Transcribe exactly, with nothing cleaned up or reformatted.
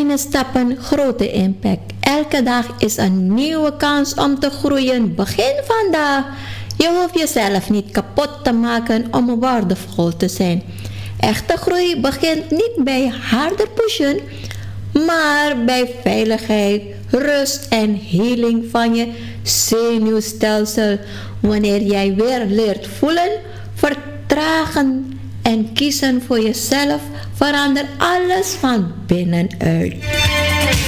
Kleine stappen, grote impact. Elke dag is een nieuwe kans om te groeien. Begin vandaag. Je hoeft jezelf niet kapot te maken om waardevol te zijn. Echte groei begint niet bij harder pushen, maar bij veiligheid, rust en healing van je zenuwstelsel. Wanneer jij weer leert voelen, vertragen en kiezen voor jezelf, verandert alles van binnenuit.